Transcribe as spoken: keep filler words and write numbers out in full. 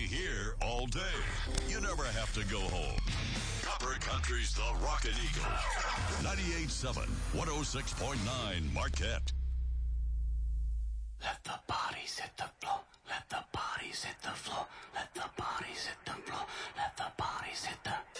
here all day. You never have to go home. Copper Country's The Rockin' Eagle. ninety-eight point seven, one oh six point nine Marquette. Let the bodies hit the floor. Let the bodies hit the floor. Let the bodies hit the floor. Let the bodies hit the